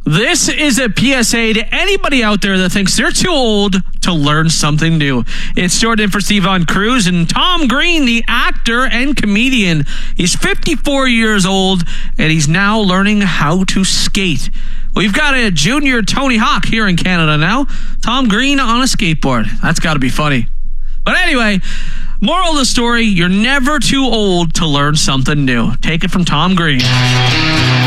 This is a PSA to anybody out there that thinks they're too old to learn something new. It's Jordan for Steven Cruz and Tom Green, the actor and comedian. He's 54 years old, and he's now learning how to skate. We've got a junior Tony Hawk here in Canada now. Tom Green on a skateboard. That's got to be funny. But anyway, moral of the story, you're never too old to learn something new. Take it from Tom Green.